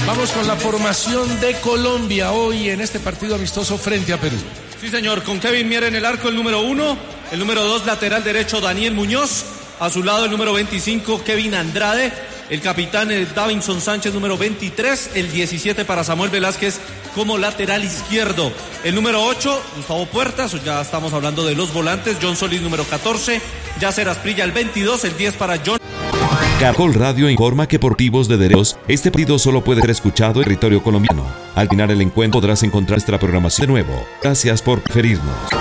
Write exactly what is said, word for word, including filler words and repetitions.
Vamos con la formación de Colombia hoy en este partido amistoso frente a Perú. Sí, señor, con Kevin Mier en el arco, el número uno. El número dos, lateral derecho, Daniel Muñoz. A su lado, el número veinticinco, Kevin Andrade. El capitán, eh, Davinson Sánchez, número veintitrés. El diecisiete para Samuel Velázquez como lateral izquierdo. El número ocho, Gustavo Puertas. Ya estamos hablando de los volantes. John Solís, número catorce. Yacer Asprilla, el veintidós. El diez para John. Caracol Radio informa que por motivos de derechos, este partido solo puede ser escuchado en territorio colombiano. Al final el encuentro podrás encontrar nuestra programación de nuevo. Gracias por preferirnos.